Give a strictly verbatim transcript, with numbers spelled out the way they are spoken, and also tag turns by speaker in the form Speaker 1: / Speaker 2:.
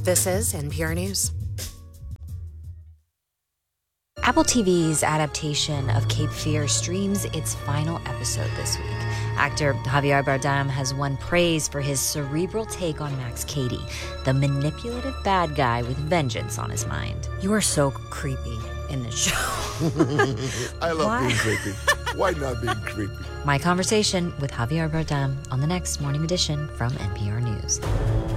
Speaker 1: This is N P R News.
Speaker 2: Apple T V's adaptation of Cape Fear streams its final episode this week. Actor Javier Bardem has won praise for his cerebral take on Max Cady, the manipulative bad guy with vengeance on his mind. You are so creepy in this show.
Speaker 3: I love
Speaker 2: Why?
Speaker 3: being creepy. Why not being creepy?
Speaker 2: My conversation with Javier Bardem on the next Morning Edition from N P R News.